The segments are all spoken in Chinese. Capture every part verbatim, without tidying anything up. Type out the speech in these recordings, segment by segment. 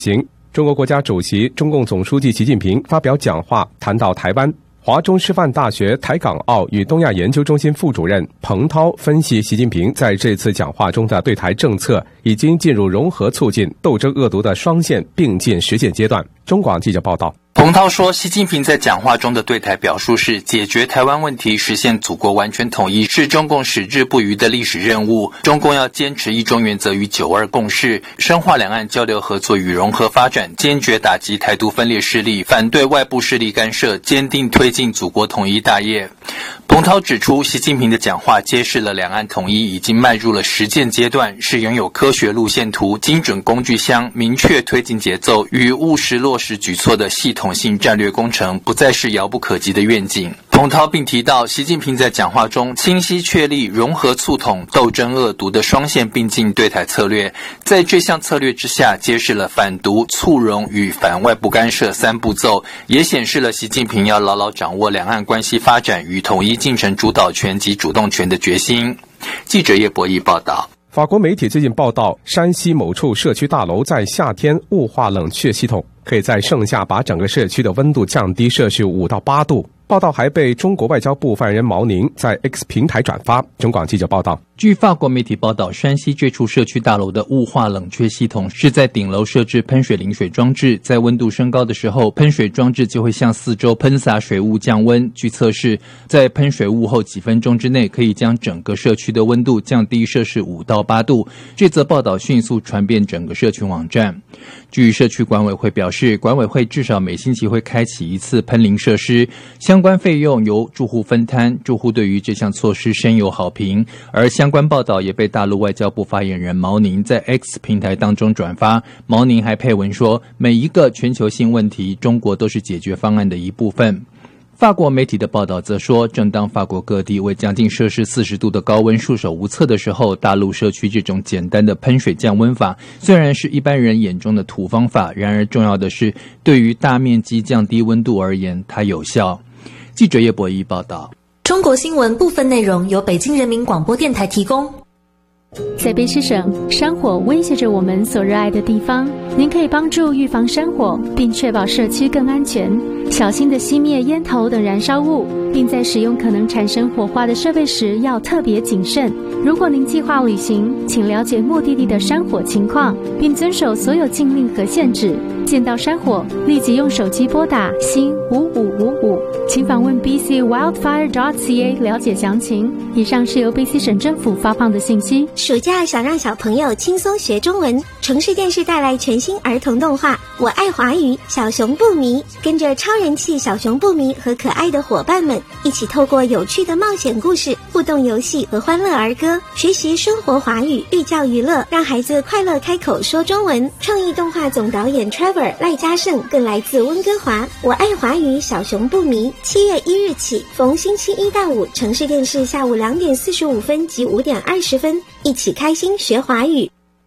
行，中国国家主席、中共总书记习近平发表讲话，谈到台湾。华中师范大学台港澳与东亚研究中心副主任彭涛分析，习近平在这次讲话中的对台政策已经进入融合促进、斗争恶毒的双线并进实践阶段。中广记者报道。 彭涛说，习近平在讲话中的对台表述是，解决台湾问题、实现祖国完全统一是中共矢志不渝的历史任务。中共要坚持一中原则与九二共识，深化两岸交流合作与融合发展，坚决打击台独分裂势力，反对外部势力干涉，坚定推进祖国统一大业。彭涛指出，习近平的讲话揭示了两岸统一已经迈入了实践阶段，是拥有科学路线图、精准工具箱、明确推进节奏与务实落实举措的系统性战略工程，不再是遥不可及的愿景。彭涛并提到，习近平在讲话中清晰确立融合促统、斗争恶毒的双线并进对台策略，在这项策略之下，揭示了反独、促融与反外部干涉三步骤，也显示了习近平要牢牢掌握两岸关系发展与统一进程主导权及主动权的决心。记者叶博弈报道。 法国媒体最近报道，山西某处社区大楼在夏天雾化冷却系统，可以在盛夏把整个社区的温度降低摄氏五到八度。报道还被中国外交部发言人毛宁在 X 平台转发。中广记者报道， 据法国媒体报道，山西这处社区大楼的雾化冷却系统是在顶楼设置喷水淋水装置，在温度升高的时候，喷水装置就会向四周喷洒水雾降温。据测试，在喷水雾后几分钟之内，可以将整个社区的温度降低摄氏五到八度。这则报道迅速传遍整个社群网站。据社区管委会表示，管委会至少每星期会开启一次喷淋设施，相关费用由住户分摊，住户对于这项措施深有好评。而相关报道也被大陆外交部发言人毛宁在 X 平台当中转发。毛宁还配文说，每一个全球性问题，中国都是解决方案的一部分。法国媒体的报道则说，正当法国各地为将近摄氏四十度的高温束手无策的时候，大陆社区这种简单的喷水降温法虽然是一般人眼中的土方法，然而重要的是对于大面积降低温度而言，它有效。记者叶博弈报道。 中国新闻部分内容由北京人民广播电台提供。 在卑诗省，山火威胁着我们所热爱的地方，您可以帮助预防山火，并确保社区更安全。小心地熄灭烟头等燃烧物，并在使用可能产生火花的设备时要特别谨慎。如果您计划旅行，请了解目的地的山火情况，并遵守所有禁令和限制。见到山火，立即用手机拨打星五五五五，请访问 b c wildfire dot c a 了解详情。以上是由卑诗省政府发放的信息。 暑假想让小朋友轻松学中文，城市电视带来全新儿童动画《我爱华语》，小熊不迷，跟着超人气小熊不迷和可爱的伙伴们一起透过有趣的冒险故事、互动游戏和欢乐儿歌，学习生活华语，寓教于乐，让孩子快乐开口说中文。创意动画总导演 Trevor 赖嘉胜更来自温哥华。《我爱华语》小熊不迷，七月一日起，逢星期一到五，城市电视下午两点四十五分及五点二十分，一起开心学华语。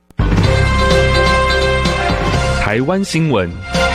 台湾新闻。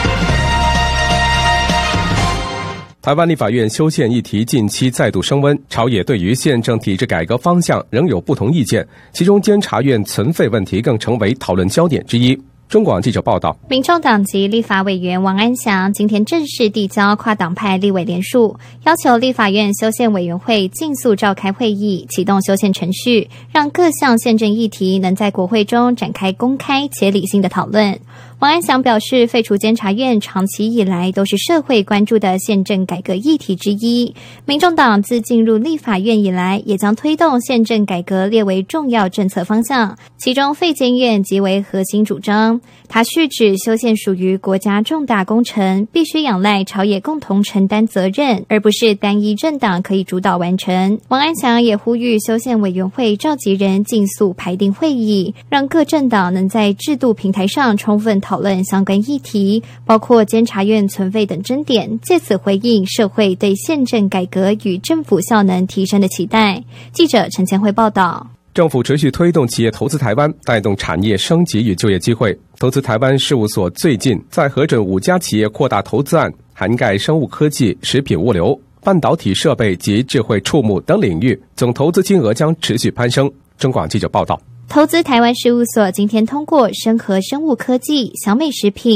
台湾立法院修宪议题近期再度升温，朝野对于宪政体制改革方向仍有不同意见，其中监察院存废问题更成为讨论焦点之一。中广记者报道， 民众党籍立法委员王安祥今天正式递交跨党派立委联署，要求立法院修宪委员会尽速召开会议，启动修宪程序，让各项宪政议题能在国会中展开公开且理性的讨论。王安祥表示，废除监察院长期以来都是社会关注的宪政改革议题之一。民众党自进入立法院以来，也将推动宪政改革列为重要政策方向，其中废监院即为核心主张。他续指，修宪属于国家重大工程，必须仰赖朝野共同承担责任，而不是单一政党可以主导完成。王安祥也呼吁修宪委员会召集人尽速排定会议，让各政党能在制度平台上充分讨论相关议题，包括监察院存废等争点，借此回应社会对宪政改革与政府效能提升的期待。记者陈千惠报道。 政府持续推动企业投资台湾，带动产业升级与就业机会。投资台湾事务所最近在核准五家企业扩大投资案，涵盖生物科技、食品物流、半导体设备及智慧触目等领域，总投资金额将持续攀升。中广记者报道。 投资台湾事务所今天通过深和生物科技、小美食品、